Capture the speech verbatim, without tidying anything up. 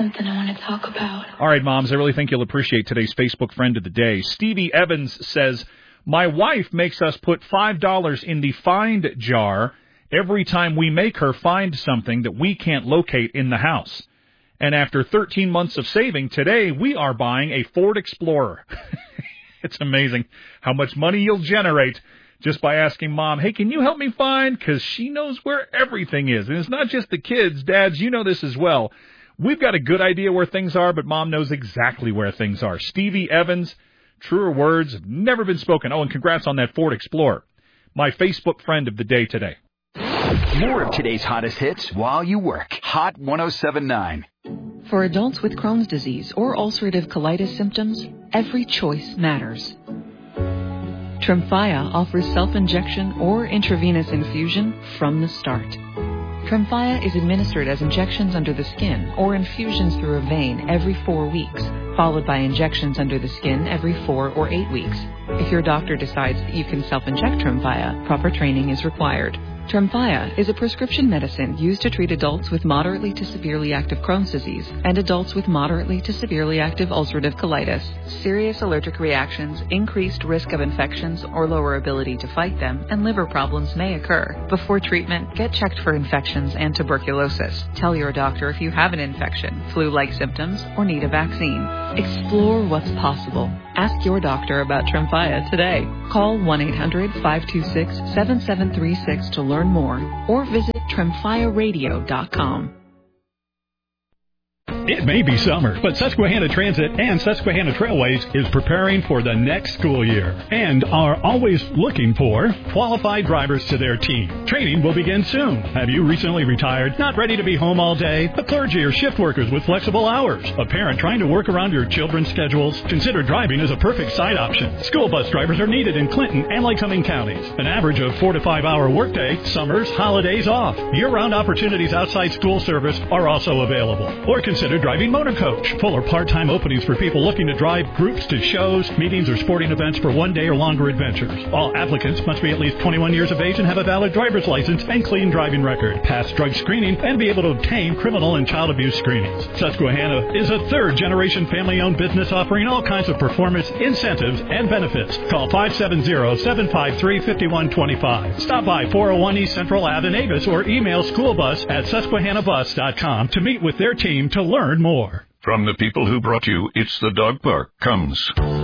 something I want to talk about. All right, moms, I really think you'll appreciate today's Facebook friend of the day. Stevie Evans says, my wife makes us put five dollars in the find jar every time we make her find something that we can't locate in the house. And after thirteen months of saving, today we are buying a Ford Explorer. It's amazing how much money you'll generate just by asking Mom, hey, can you help me find? Because she knows where everything is. And it's not just the kids. Dads, you know this as well. We've got a good idea where things are, but Mom knows exactly where things are. Stevie Evans, truer words have never been spoken. Oh, and congrats on that Ford Explorer. My Facebook friend of the day today. More of today's hottest hits while you work. Hot one oh seven point nine. For adults with Crohn's disease or ulcerative colitis symptoms, every choice matters. Tremfya offers self-injection or intravenous infusion from the start. Tremfya is administered as injections under the skin or infusions through a vein every four weeks, followed by injections under the skin every four or eight weeks. If your doctor decides that you can self-inject Tremfya, proper training is required. Tremfya is a prescription medicine used to treat adults with moderately to severely active Crohn's disease and adults with moderately to severely active ulcerative colitis. Serious allergic reactions, increased risk of infections or lower ability to fight them, and liver problems may occur. Before treatment, get checked for infections and tuberculosis. Tell your doctor if you have an infection, flu-like symptoms, or need a vaccine. Explore what's possible. Ask your doctor about Tremfya today. Call one eight hundred five two six seven seven three six to learn more, or visit tremfya radio dot com. It may be summer, but Susquehanna Transit and Susquehanna Trailways is preparing for the next school year and are always looking for qualified drivers to their team. Training will begin soon. Have you recently retired, not ready to be home all day? A clergy or shift workers with flexible hours? A parent trying to work around your children's schedules? Consider driving as a perfect side option. School bus drivers are needed in Clinton and Lycoming counties. An average of four to five hour workday, summers, holidays off. Year-round opportunities outside school service are also available. Or consider driving motor coach. Full or part-time openings for people looking to drive groups to shows, meetings, or sporting events for one-day or longer adventures. All applicants must be at least twenty-one years of age and have a valid driver's license and clean driving record, pass drug screening, and be able to obtain criminal and child abuse screenings. Susquehanna is a third-generation family-owned business offering all kinds of performance, incentives, and benefits. Call five seven zero, seven five three, five one two five. Stop by four oh one East Central Avenue in Avis or email schoolbus at susquehanna bus dot com to meet with their team to learn more. From the people who brought you It's the Dog Park comes